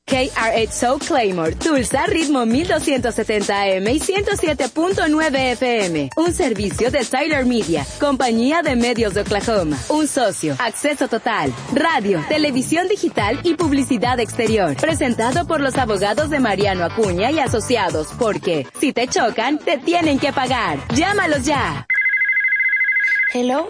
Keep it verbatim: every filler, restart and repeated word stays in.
K R ocho Soul Claymore, Tulsa, ritmo mil doscientos setenta A M y ciento siete punto nueve F M. Un servicio de Tyler Media, compañía de medios de Oklahoma. Un socio, acceso total, radio, televisión digital y publicidad exterior. Presentado por los abogados de Mariano Acuña y Asociados, porque si te chocan, te tienen que pagar. Llámalos ya. Hello.